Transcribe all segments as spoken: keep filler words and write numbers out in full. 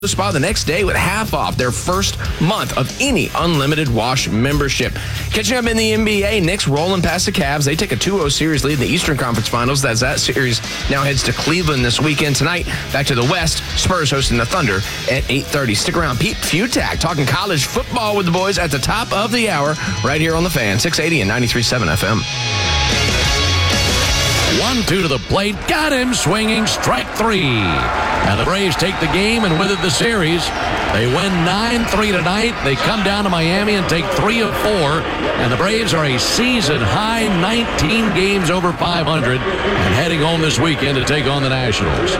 Spa the next day with half off their first month of any unlimited wash membership. Catching up in the N B A, Knicks rolling past the Cavs. They take a two oh series lead in the Eastern Conference Finals as that series now heads to Cleveland this weekend. Tonight, back to the West, Spurs hosting the Thunder at eight thirty. Stick around. Pete Futak talking college football with the boys at the top of the hour right here on The Fan, six eighty and ninety-three point seven F M. One, two to the plate. Got him swinging. Strike three. And the Braves take the game and with it the series. They win nine three tonight. They come down to Miami and take three of four. And the Braves are a season-high nineteen games over five hundred and heading home this weekend to take on the Nationals.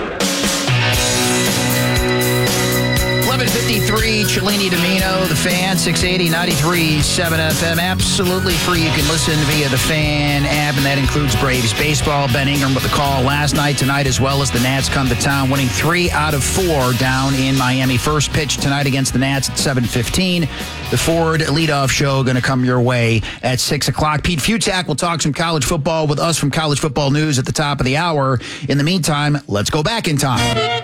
eleven fifty-three, Cellini Domino, The Fan, six eighty, ninety-three point seven F M. Absolutely free. You can listen via The Fan app, and that includes Braves baseball. Ben Ingram with the call last night, tonight, as well as the Nats come to town, winning three out of four down in Miami. First pitch tonight against the Nats at seven fifteen. The Ford leadoff show going to come your way at six o'clock. Pete Futak will talk some college football with us from College Football News at the top of the hour. In the meantime, let's go back in time.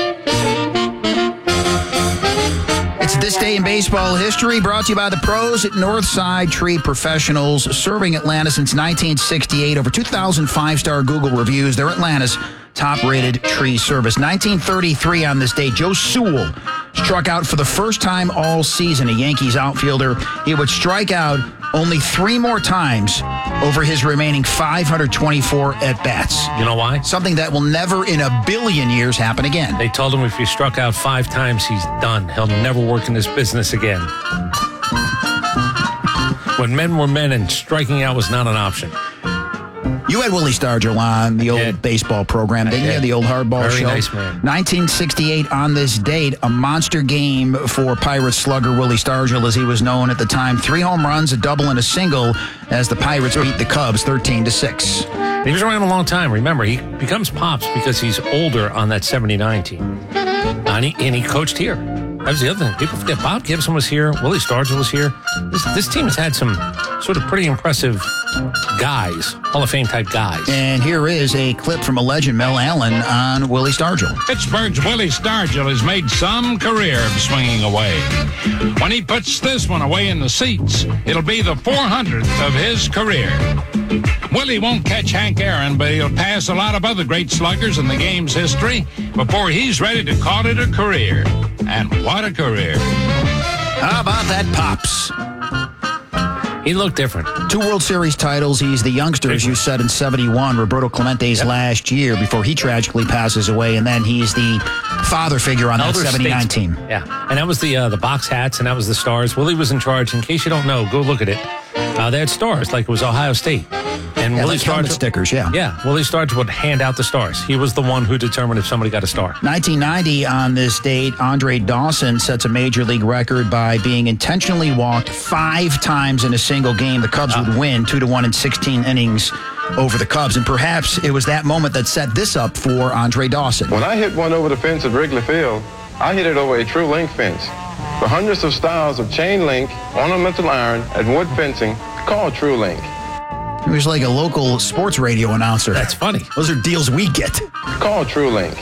It's This Day in Baseball History, brought to you by the pros at Northside Tree Professionals, serving Atlanta since nineteen sixty-eight. Over two thousand five-star Google reviews. They're Atlanta's top-rated tree service. nineteen thirty-three on this day, Joe Sewell struck out for the first time all season, a Yankees outfielder. He would strike out only three more times over his remaining five hundred twenty-four at-bats. You know why? Something that will never in a billion years happen again. They told him if he struck out five times, he's done. He'll never work in this business again. When men were men and striking out was not an option. You had Willie Stargell on the old baseball program, didn't you? The old hardball Very show. nice man. nineteen sixty-eight on this date, a monster game for Pirates slugger Willie Stargell, as he was known at the time. Three home runs, a double, and a single as the Pirates beat the Cubs thirteen to six. He was around a long time. Remember, he becomes Pops because he's older on that seventy-nine team. And he, and he coached here. That was the other thing. People forget Bob Gibson was here. Willie Stargell was here. This, this team has had some sort of pretty impressive guys, Hall of Fame type guys. And here is a clip from a legend, Mel Allen, on Willie Stargell. Pittsburgh's Willie Stargell has made some career of swinging away. When he puts this one away in the seats, it'll be the four hundredth of his career. Willie won't catch Hank Aaron, but he'll pass a lot of other great sluggers in the game's history before he's ready to call it a career. And what a career. How about that, Pops? He looked different. Two World Series titles. He's the youngster, as you said, in seventy-one, Roberto Clemente's yep. last year before he tragically passes away. And then he's the father figure on Elder that seventy-nine team. Yeah, and that was the uh, the box hats, and that was the stars. Willie was in charge. In case you don't know, go look at it. Uh, they had stars, like it was Ohio State. And yeah, Willie like helmet Stargell, stickers, yeah. Yeah, Willie Stargell would hand out the stars. He was the one who determined if somebody got a star. nineteen ninety on this date, Andre Dawson sets a major league record by being intentionally walked five times in a single game. The Cubs uh, would win two to one in sixteen innings over the Cubs. And perhaps it was that moment that set this up for Andre Dawson. When I hit one over the fence at Wrigley Field, I hit it over a true link fence. For hundreds of styles of chain link, ornamental iron, and wood fencing, called True Link. He was like a local sports radio announcer. That's funny. Those are deals we get. Call True Link.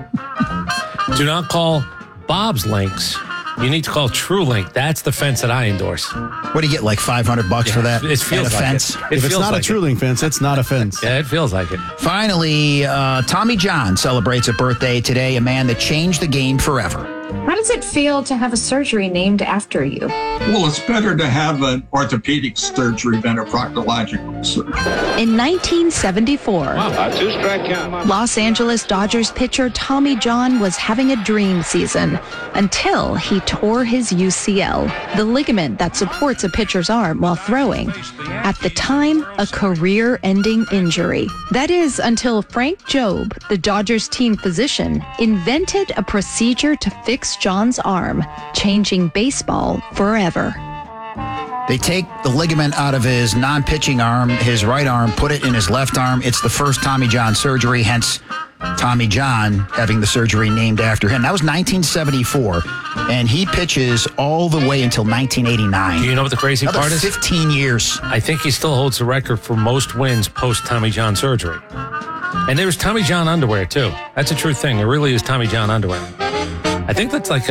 Do not call Bob's Links. You need to call True Link. That's the fence that I endorse. What do you get, like five hundred bucks yeah, for that? It feels and a like fence? It. It if feels it's not like a True Link fence, it's not a fence. Yeah, it feels like it. Finally, uh, Tommy John celebrates a birthday today, a man that changed the game forever. How does it feel to have a surgery named after you? Well, it's better to have an orthopedic surgery than a proctological surgery. In nineteen seventy-four, wow. a two-strike count. Los Angeles Dodgers pitcher Tommy John was having a dream season until he tore his U C L, the ligament that supports a pitcher's arm while throwing. At the time, a career-ending injury. That is, until Frank Jobe, the Dodgers team physician, invented a procedure to fix John's arm, changing baseball forever. They take the ligament out of his non-pitching arm, his right arm, put it in his left arm. It's the first Tommy John surgery, hence Tommy John having the surgery named after him. That was nineteen seventy-four, and he pitches all the way until nineteen eighty-nine. Do you know what the crazy Another part is? fifteen years. I think he still holds the record for most wins post-Tommy John surgery. And there was Tommy John underwear, too. That's a true thing. There really is Tommy John underwear. I think that's like